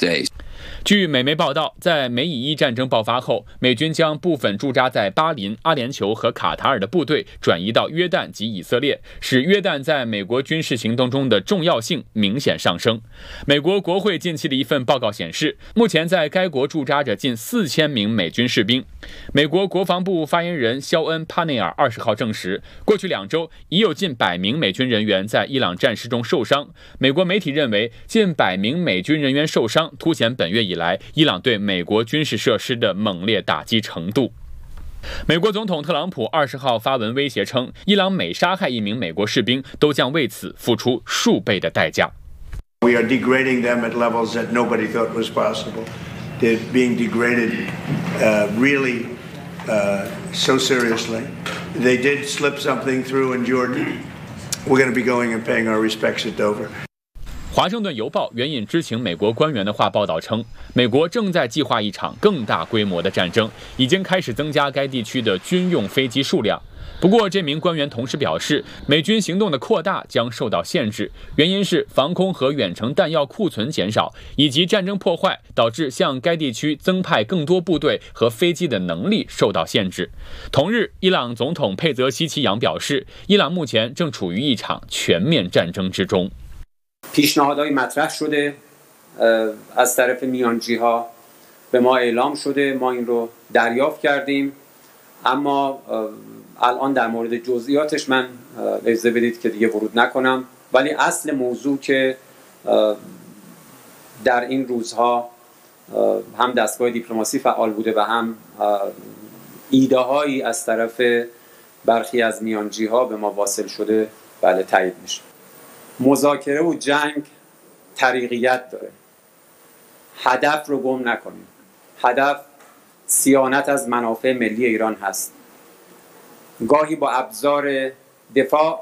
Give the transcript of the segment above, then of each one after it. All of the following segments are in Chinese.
States. 据美媒报道，在美以伊战争爆发后，美军将部分驻扎在巴林、阿联酋和卡塔尔的部队转移到约旦及以色列，使约旦在美国军事行动中的重要性明显上升。美国国会近期的一份报告显示，目前在该国驻扎着近4000名美军士兵。美国国防部发言人肖恩·帕内尔20号证实，过去2周已有近100名美军人员在伊朗战事中受伤。美国媒体认为，近100名美军人员受伤，凸显本月以来伊朗对美国军事设施的猛烈打击程度。美国总统特朗普20号发文威胁称，伊朗每杀害1名美国士兵，都将为此付出数倍的代价。 We are degrading them at levels that nobody thought was possible. They're being degraded really so seriously. They did slip something through in Jordan. We're going to be going and paying our respects at Dover. 华盛顿邮报援引知情美国官员的话报道称，美国正在计划一场更大规模的战争，已经开始增加该地区的军用飞机数量。不过，这名官员同时表示，美军行动的扩大将受到限制，原因是防空和远程弹药库存减少，以及战争破坏导致向该地区增派更多部队和飞机的能力受到限制。同日，伊朗总统佩泽希奇扬表示，伊朗目前正处于一场全面战争之中。 پیشنهادهای مطرح شده از طرف میانجی‌ها به ما اعلام شده ما این رو دریافت کردیم اما الان در مورد جزئیاتش من اجازه بدید که دیگه ورود نکنم ولی اصل موضوع که در این روزها هم دستگاه دیپلماسی فعال بوده و هم ایده‌هایی از طرف برخی از میانجی‌ها به ما واصل شده بله تایید میشه مذاکره و جنگ طریقیت داره هدف رو گم نکنیم هدف صیانت از منافع ملی ایران هست گاهی با ابزار دفاع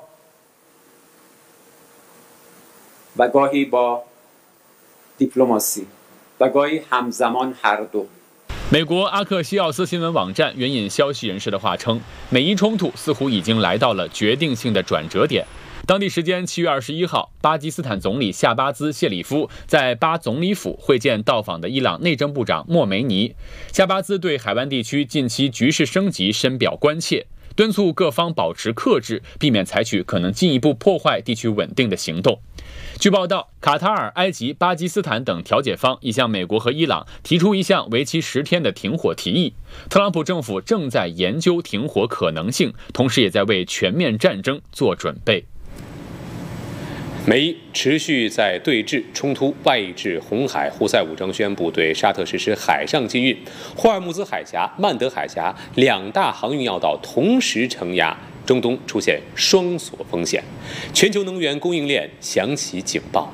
و گاهی با دیپلماسی و گاهی همزمان هر دو 美国阿克西奥斯新闻网站援引消息人士的话称，美伊冲突似乎已经来到了决定性的转折点。当地时间7月21号，巴基斯坦总理夏巴兹·谢里夫在巴总理府会见到访的伊朗内政部长莫梅尼。夏巴兹对海湾地区近期局势升级深表关切，敦促各方保持克制，避免采取可能进一步破坏地区稳定的行动。据报道，卡塔尔、埃及、巴基斯坦等调解方已向美国和伊朗提出一项为期10天的停火提议。特朗普政府正在研究停火可能性，同时也在为全面战争做准备。 美伊持续在对峙冲突外至红海，胡塞武装宣布对沙特实施海上禁运，霍尔木兹海峡、曼德海峡2大航运要道同时承压，中东出现双锁风险，全球能源供应链响起警报。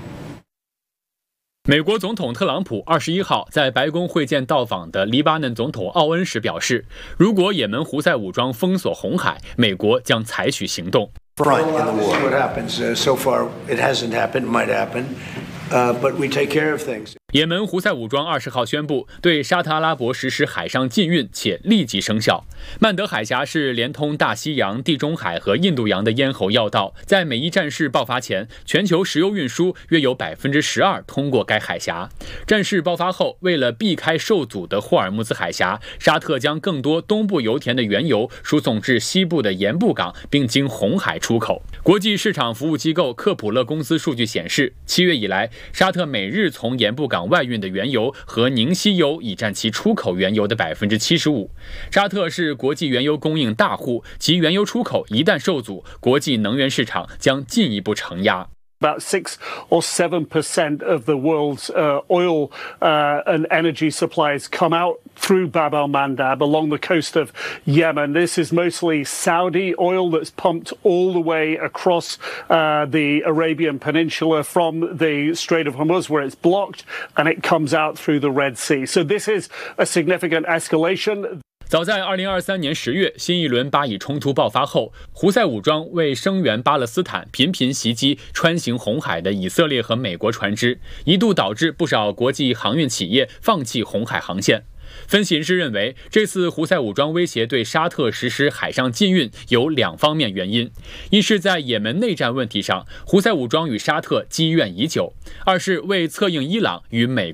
美国总统特朗普21号在白宫会见到访的黎巴嫩总统奥恩时表示，如果也门胡塞武装封锁红海，美国将采取行动。 Front in the war. See what happens. So far, it hasn't happened. Might happen, but we take care of things. 也门胡塞武装20号宣布对沙特阿拉伯实施海上禁运，且立即生效。曼德海峡是连通大西洋、地中海和印度洋的咽喉要道，在美伊战事爆发前，全球石油运输约有12%通过该海峡。战事爆发后，为了避开受阻的霍尔木兹海峡，沙特将更多东部油田的原油输送至西部的盐布港，并经红海出口。国际市场服务机构克普勒公司数据显示，7月以来，沙特每日从盐布港外运的原油和凝稀油已占其出口原油的75%。沙特是国际原油供应大户，其原油出口一旦受阻，国际能源市场将进一步承压。 About 6 or 7% of the world's oil and energy supplies come out through Bab al-Mandab along the coast of Yemen. This is mostly Saudi oil that's pumped all the way across the Arabian Peninsula from the Strait of Hormuz, where it's blocked, and it comes out through the Red Sea. So this is a significant escalation. 早在2023年10月，新一轮巴以冲突爆发后，胡塞武装为声援巴勒斯坦，频频袭击穿行红海的以色列和美国船只，一度导致不少国际航运企业放弃红海航线。分析人士认为，这次胡塞武装威胁对沙特实施海上禁运有2方面原因：一是在也门内战问题上，胡塞武装与沙特积怨已久；二是为策应伊朗与美